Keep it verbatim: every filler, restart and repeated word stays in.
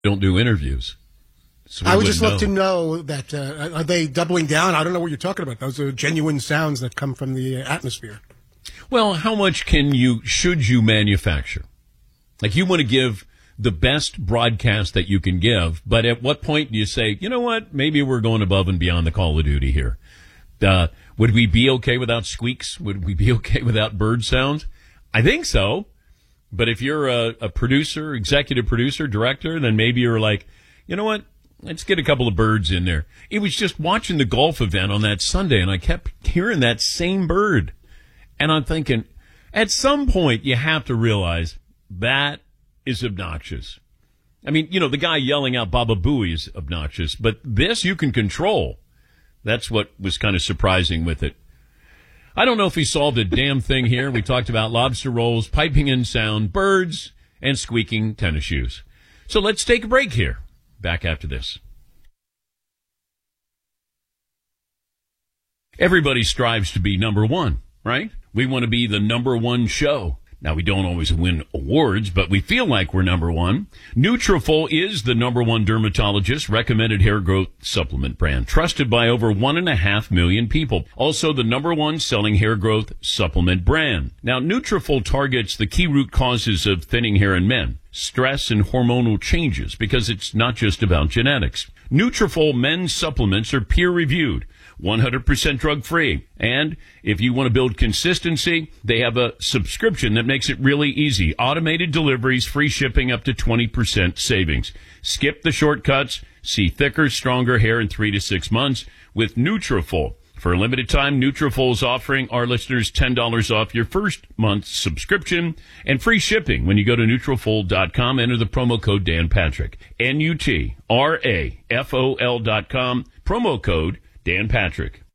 don't do interviews. So I would just love know. to know that, uh, are they doubling down? I don't know what you're talking about. Those are genuine sounds that come from the atmosphere. Well, how much can you, should you manufacture? Like, you want to give the best broadcast that you can give, but at what point do you say, you know what, maybe we're going above and beyond the Call of Duty here? Uh, would we be okay without squeaks? Would we be okay without bird sounds? I think so. But if you're a, a producer, executive producer, director, then maybe you're like, you know what? Let's get a couple of birds in there. It was just watching the golf event on that Sunday, and I kept hearing that same bird. And I'm thinking, at some point, you have to realize that is obnoxious. I mean, you know, the guy yelling out Baba Booey is obnoxious, but this you can control. That's what was kind of surprising with it. I don't know if he solved a damn thing here. We talked about lobster rolls, piping in sound, birds, and squeaking tennis shoes. So let's take a break here. Back after this. Everybody strives to be number one, right? We want to be the number one show. Now, we don't always win awards, but we feel like we're number one. Nutrafol is the number one dermatologist recommended hair growth supplement brand, trusted by over one and a half million people. Also, the number one selling hair growth supplement brand. Now, Nutrafol targets the key root causes of thinning hair in men, stress and hormonal changes, because it's not just about genetics. Nutrafol men's supplements are peer-reviewed, one hundred percent drug-free. And if you want to build consistency, they have a subscription that makes it really easy. Automated deliveries, free shipping, up to twenty percent savings. Skip the shortcuts. See thicker, stronger hair in three to six months with Nutrafol. For a limited time, Nutrafol is offering our listeners ten dollars off your first month's subscription and free shipping when you go to Nutrafol dot com. Enter the promo code Dan Patrick. N U T R A F O L dot com. Promo code Dan Patrick.